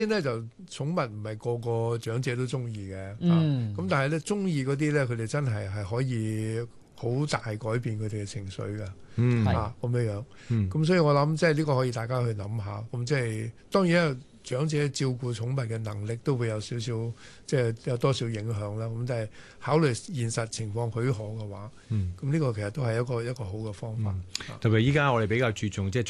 咧就寵物唔係個個長者都中意嘅，咁但係咧中意嗰啲咧，佢哋真係可以好大改變佢哋嘅情緒嘅，咁樣樣。咁所以我諗即係呢個可以大家去諗下。咁即係當然長者照顧寵物嘅能力都會有少少，即係有多少影響啦。咁但係考慮現實情況許可嘅話，咁呢個其實都係一個好嘅方法。 特別依家我哋比較注重即係